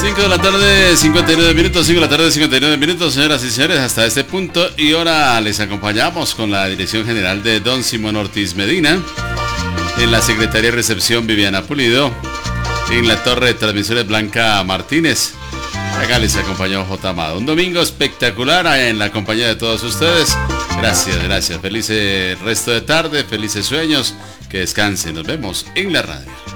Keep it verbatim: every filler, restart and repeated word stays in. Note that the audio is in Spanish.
cinco de la tarde, cincuenta y nueve minutos, cinco de la tarde, cincuenta y nueve minutos, señoras y señores, hasta este punto y hora les acompañamos con la dirección general de don Simón Ortiz Medina, en la Secretaría de Recepción Viviana Pulido, en la Torre de Transmisiones Blanca Martínez. Acá les acompañó J. Amado. Un domingo espectacular en la compañía de todos ustedes. Gracias, gracias. Feliz resto de tarde, felices sueños, que descansen. Nos vemos en la radio.